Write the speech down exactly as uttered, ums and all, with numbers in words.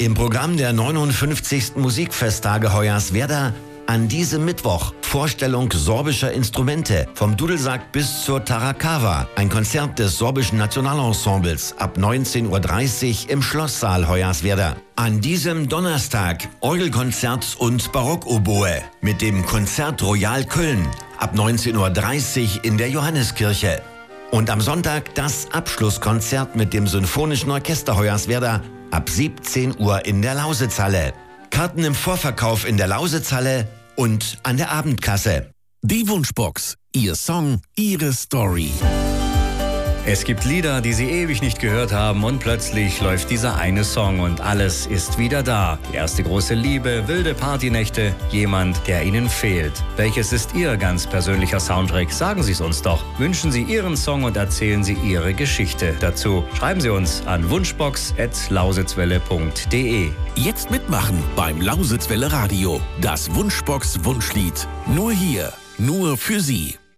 Im Programm der neunundfünfzigsten Musikfesttage Hoyerswerda an diesem Mittwoch Vorstellung sorbischer Instrumente vom Dudelsack bis zur Tarakawa. Ein Konzert des sorbischen Nationalensembles ab neunzehn Uhr dreißig im Schlosssaal Hoyerswerda. An diesem Donnerstag Orgelkonzert und Barockoboe mit dem Konzert Royal Köln ab neunzehn Uhr dreißig in der Johanneskirche. Und am Sonntag das Abschlusskonzert mit dem Sinfonischen Orchester Hoyerswerda ab siebzehn Uhr in der Lausitzhalle. Karten im Vorverkauf in der Lausitzhalle und an der Abendkasse. Die Wunschbox. Ihr Song, Ihre Story. Es gibt Lieder, die Sie ewig nicht gehört haben und plötzlich läuft dieser eine Song und alles ist wieder da. Die erste große Liebe, wilde Partynächte, jemand, der Ihnen fehlt. Welches ist Ihr ganz persönlicher Soundtrack? Sagen Sie es uns doch. Wünschen Sie Ihren Song und erzählen Sie Ihre Geschichte dazu. Schreiben Sie uns an wunschbox at lausitzwelle punkt de. Jetzt mitmachen beim Lausitzwelle Radio. Das Wunschbox Wunschlied. Nur hier, nur für Sie.